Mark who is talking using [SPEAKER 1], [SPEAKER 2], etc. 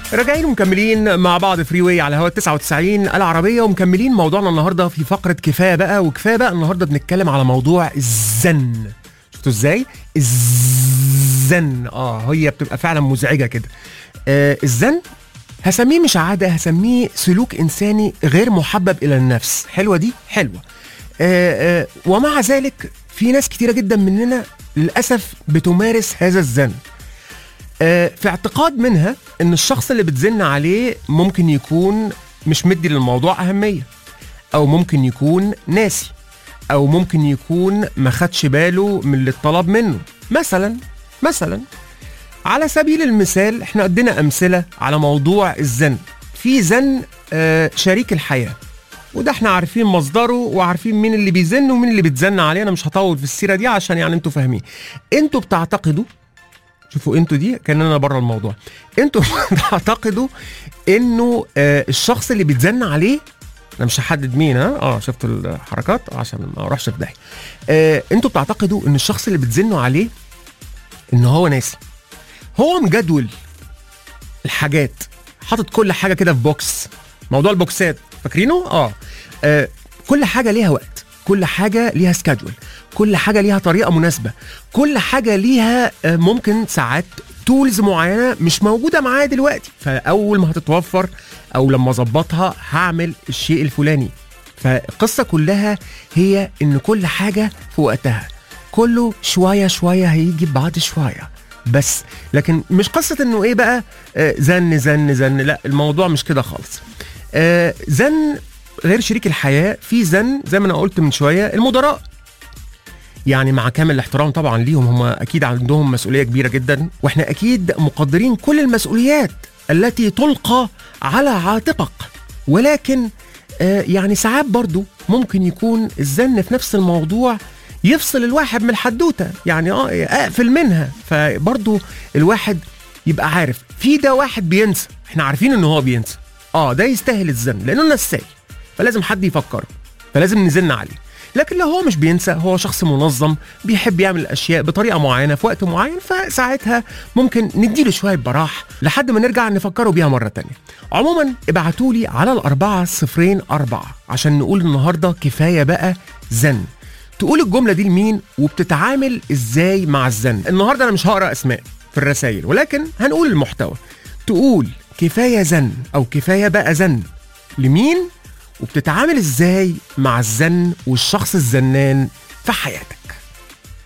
[SPEAKER 1] راجعين ومكملين مع بعض فري واي على هوا 99 العربية، ومكملين موضوعنا النهارده في فقرة كفاية بقى. وكفاية بقى النهارده بنتكلم على موضوع الزن. شفتوا ازاي؟ الزن هي بتبقى فعلا مزعجة كده. الزن هسميه مش عادة، هسميه سلوك إنساني غير محبب إلى النفس. حلوة دي؟ حلوة. ومع ذلك في ناس كتيرة جدا مننا للأسف بتمارس هذا الزن، في اعتقاد منها ان الشخص اللي بتزن عليه ممكن يكون مش مدي للموضوع أهمية، او ممكن يكون ناسي، او ممكن يكون ما خدش باله من اللي اتطلب منه. مثلا على سبيل المثال احنا قدنا امثلة على موضوع الزن. في زن شريك الحياة، وده احنا عارفين مصدره وعارفين مين اللي بيزن ومين اللي بتزن عليه. انا مش هطول في السيرة دي عشان يعني انتوا فاهمين. انتوا بتعتقدوا، شوفوا انتوا دي كأننا بره الموضوع، انتوا بتعتقدوا انه الشخص اللي بيتزن عليه، انا مش هحدد مين، شفتوا الحركات عشان ما اروحش في داهيه. انتوا بتعتقدوا ان الشخص اللي بتزنوا عليه ان هو ناسي، هو مجدول الحاجات، حاطط كل حاجه كده في بوكس. موضوع البوكسات فاكرينه؟ كل حاجه ليها وقت، كل حاجه ليها سكادول، كل حاجه ليها طريقه مناسبه، كل حاجه ليها ممكن ساعات تولز معينه مش موجوده معايا دلوقتي، فاول ما هتتوفر او لما اظبطها هعمل الشيء الفلاني. فالقصه كلها هي ان كل حاجه في وقتها، كله شويه شويه هيجي بعد شويه بس. لكن مش قصه انه ايه بقى زن زن زن، لا الموضوع مش كده خالص. زن غير شريك الحياه، في زن زي ما انا قلت من شويه المدراء. يعني مع كامل الاحترام طبعا ليهم، هم اكيد عندهم مسؤوليه كبيره جدا، واحنا اكيد مقدرين كل المسؤوليات التي تلقى على عاتقك، ولكن يعني ساعات برضو ممكن يكون الزن في نفس الموضوع يفصل الواحد من الحدوته، يعني اقفل منها. فبرضو الواحد يبقى عارف في ده واحد بينسى، احنا عارفين ان هو بينسى، ده يستاهل الزن لانه نساي، فلازم حد يفكره، فلازم نزن عليه. لكن لو هو مش بينسى، هو شخص منظم بيحب يعمل الأشياء بطريقة معينة في وقت معين، فساعتها ممكن نديله شوية براح لحد ما نرجع نفكره بيها مرة تانية. عموما ابعتولي على 4004 عشان نقول النهاردة كفاية بقى زن. تقول الجملة دي لمين وبتتعامل ازاي مع الزن. النهاردة انا مش هقرأ اسماء في الرسائل، ولكن هنقول المحتوى. تقول كفاية زن او كفاية بقى زن لمين، وبتتعامل ازاي مع الزن والشخص الزنان في حياتك.